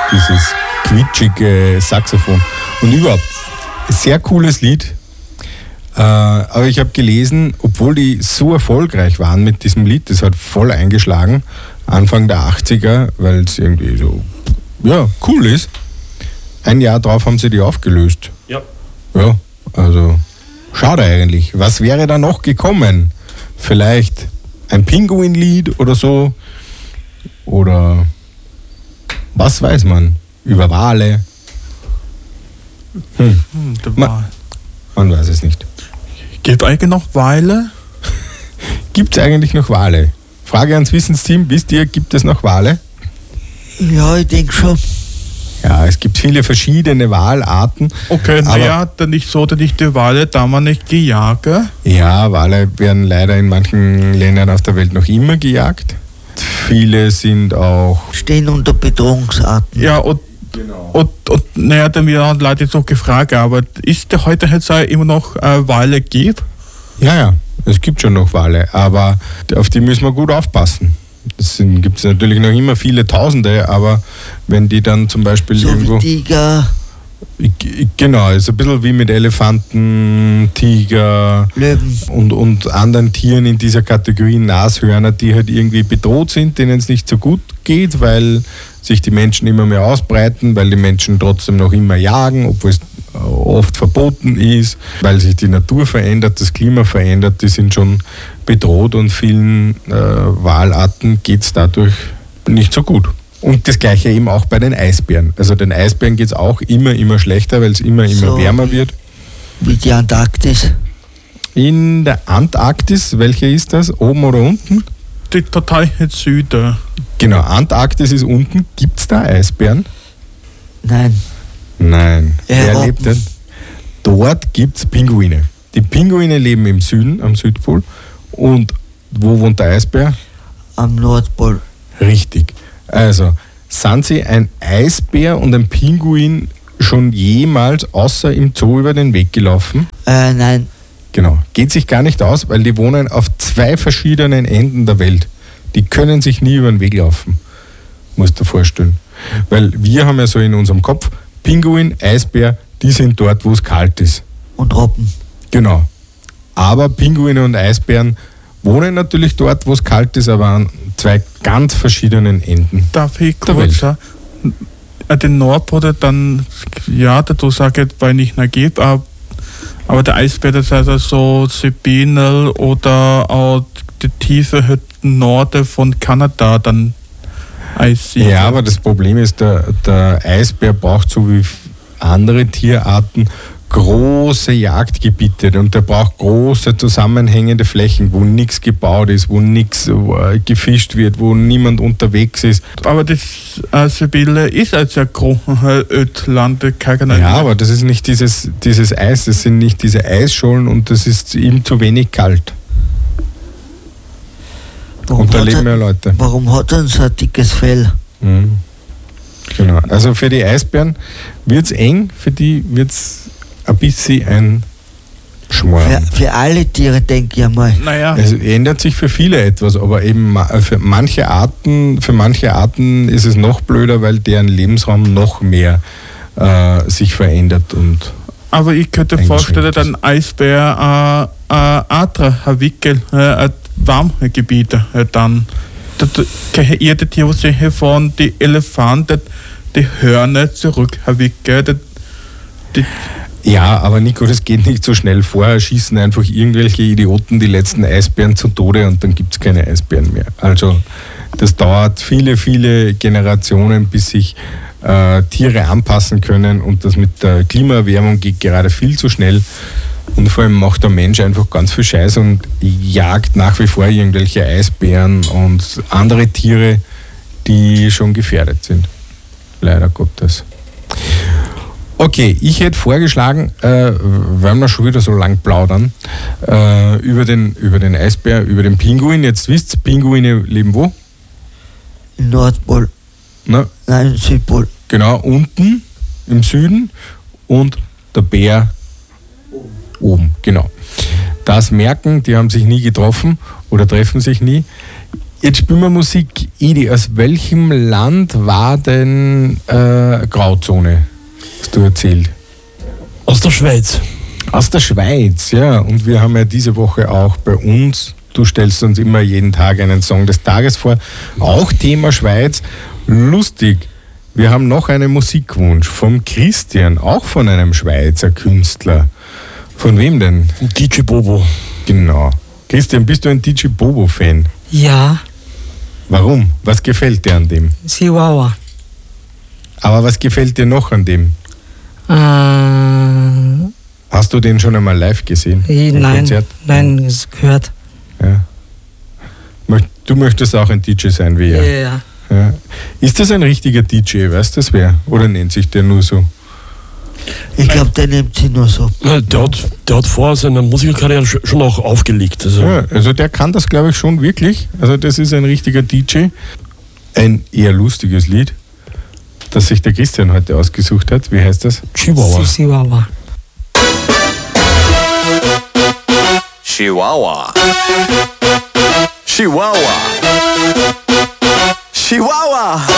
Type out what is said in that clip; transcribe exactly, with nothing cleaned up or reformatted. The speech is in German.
dieses quietschige Saxophon. Und überhaupt, sehr cooles Lied. Äh, aber ich habe gelesen, obwohl die so erfolgreich waren mit diesem Lied, das hat voll eingeschlagen, Anfang der achtziger, weil es irgendwie so, ja, cool ist. Ein Jahr drauf haben sie die aufgelöst. Ja. Ja, also schade eigentlich. Was wäre da noch gekommen? Vielleicht ein Pinguin-Lied oder so? Oder was weiß man? Über Wale? Hm. Hm, der Man, Wal. man weiß es nicht. Gibt eigentlich noch Wale? Gibt es eigentlich noch Wale? Frage ans Wissensteam, wisst ihr, gibt es noch Wale? Ja, ich denke schon. Ja, es gibt viele verschiedene Walarten. Okay, naja, dann nicht so, dass nicht die Wale da man nicht gejagt. Ja, Wale werden leider in manchen Ländern auf der Welt noch immer gejagt. Viele sind auch... Stehen unter Bedrohungsarten. Ja, und, Genau. und, und naja, dann haben Leute so gefragt, aber ist der heute jetzt immer noch äh, Wale gibt? Ja, ja, es gibt schon noch Wale, aber auf die müssen wir gut aufpassen. Es gibt es natürlich noch immer viele Tausende, aber wenn die dann zum Beispiel So irgendwo... wie Tiger, G- Genau, ist ein bisschen wie mit Elefanten, Tiger Löwen. und, und anderen Tieren in dieser Kategorie Nashörner, die halt irgendwie bedroht sind, denen es nicht so gut geht, weil sich die Menschen immer mehr ausbreiten, weil die Menschen trotzdem noch immer jagen, obwohl es oft verboten ist, weil sich die Natur verändert, das Klima verändert, die sind schon bedroht und vielen äh, Walarten geht es dadurch nicht so gut. Und das Gleiche eben auch bei den Eisbären. Also den Eisbären geht es auch immer, immer schlechter, weil es immer, immer So. wärmer wird. Wie die Antarktis. In der Antarktis, welche ist das? Oben oder unten? Die total Süden. Genau, Antarktis ist unten. Gibt es da Eisbären? Nein. Nein. Ja, Wer oben. lebt denn? Dort gibt es Pinguine. Die Pinguine leben im Süden, am Südpol. Und wo wohnt der Eisbär? Am Nordpol. Richtig. Also, sind Sie ein Eisbär und ein Pinguin schon jemals außer im Zoo über den Weg gelaufen? Äh, nein. Genau. Geht sich gar nicht aus, weil die wohnen auf zwei verschiedenen Enden der Welt. Die können sich nie über den Weg laufen. Musst du dir vorstellen. Weil wir haben ja so in unserem Kopf, Pinguin, Eisbär, die sind dort, wo es kalt ist. Und Robben. Genau. Aber Pinguine und Eisbären wohnen natürlich dort, wo es kalt ist, aber an zwei ganz verschiedenen Enden. Darf ich Der kurz sagen? Äh, Den Nordpol, dann, ja, dazu sage ich, weil nicht mehr gibt, aber, aber der Eisbär, das heißt also Sibinel oder auch die tiefe Norden von Kanada, dann Eis. Ja, aber das Problem ist, der, der Eisbär braucht so wie andere Tierarten große Jagdgebiete und der braucht große zusammenhängende Flächen, wo nichts gebaut ist, wo nichts äh, gefischt wird, wo niemand unterwegs ist. Aber das äh, Sibille ist als ja Ödland, keine Ja, aber das ist nicht dieses, dieses Eis, das sind nicht diese Eisschollen und das ist ihm zu wenig kalt. Warum Und da hat leben er- ja Leute. Warum hat er so ein dickes Fell? Mhm. Genau. Also für die Eisbären wird es eng, für die wird es ein bisschen ein Schmarrn. Für, für alle Tiere, denke ich einmal. Naja, Es ändert sich für viele etwas, aber eben ma- für manche Arten, für manche Arten ist es noch blöder, weil deren Lebensraum noch mehr äh, sich verändert und aber ich könnte Eingeschränkt vorstellen, ist. ein Eisbär äh, äh, andere Wickel, äh, äh, Warmgebiete äh, dann. Das, ihr die Tiere von die Elefanten, die Hörner zurück, Wickel, die, die ja, aber Nico, das geht nicht so schnell. Vorher schießen einfach irgendwelche Idioten die letzten Eisbären zu Tode und dann gibt es keine Eisbären mehr. Also das dauert viele, viele Generationen, bis sich äh, Tiere anpassen können und das mit der Klimaerwärmung geht gerade viel zu schnell. Und vor allem macht der Mensch einfach ganz viel Scheiß und jagt nach wie vor irgendwelche Eisbären und andere Tiere, die schon gefährdet sind. Leider Gottes. Okay, ich hätte vorgeschlagen, äh, weil wir schon wieder so lang plaudern, äh, über, den, über den Eisbär, über den Pinguin. Jetzt wisst ihr, Pinguine leben wo? Im Nordpol. Na, Nein, im Südpol. genau, unten im Süden und der Bär oben, genau. Das merken, die haben sich nie getroffen oder treffen sich nie. Jetzt spielen wir Musik. Edi, aus welchem Land war denn äh, Grauzone? Hast du erzählt? Aus der Schweiz. Aus der Schweiz, ja. Und wir haben ja diese Woche auch bei uns, du stellst uns immer jeden Tag einen Song des Tages vor, auch Thema Schweiz. Lustig, wir haben noch einen Musikwunsch vom Christian, auch von einem Schweizer Künstler. Von wem denn? D J Bobo. Genau. Christian, bist du ein D J Bobo-Fan? Ja, Warum? Was gefällt dir an dem? Chihuahua. Aber was gefällt dir noch an dem? Äh, Hast du den schon einmal live gesehen? eh, Im nein, Konzert? nein, ist gehört. Ja. Möcht- Du möchtest auch ein D J sein wie Ja, er? ja. Ja. Ist das ein richtiger D J? Weißt du das wer? Oder nennt sich der nur so? Ich glaube, der nimmt sie nur so. Ja, der, hat, der hat vor seiner Musikerkarriere sch- schon auch aufgelegt. Also, Ja, also der kann das, glaube ich, schon wirklich. Also das ist ein richtiger D J. Ein eher lustiges Lied, das sich der Christian heute ausgesucht hat. Wie heißt das? Chihuahua. Chihuahua. Chihuahua. Chihuahua. Chihuahua.